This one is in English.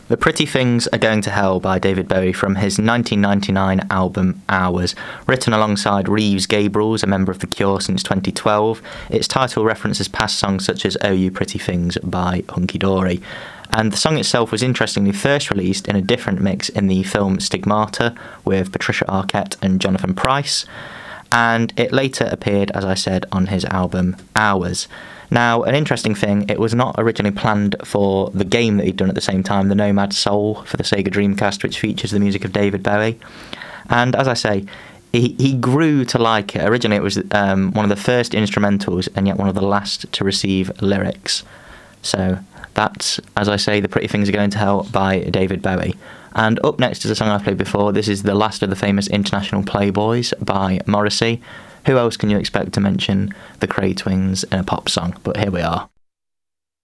The Pretty Things Are Going to Hell by David Bowie from his 1999 album Hours. Written alongside Reeves Gabrels, a member of The Cure since 2012, its title references past songs such as Oh You Pretty Things by Hunky Dory. And the song itself was interestingly first released in a different mix in the film Stigmata with Patricia Arquette and Jonathan Pryce, and it later appeared, as I said, on his album Hours. Now, an interesting thing, it was not originally planned for the game that he'd done at the same time, the Nomad Soul for the Sega Dreamcast, which features the music of David Bowie. And as I say, he grew to like it. Originally it was one of the first instrumentals and yet one of the last to receive lyrics. So that's, as I say, The Pretty Things Are Going to Hell by David Bowie. And up next is a song I've played before. This is The Last of the Famous International Playboys by Morrissey. Who else can you expect to mention the Cray Twins in a pop song? But here we are.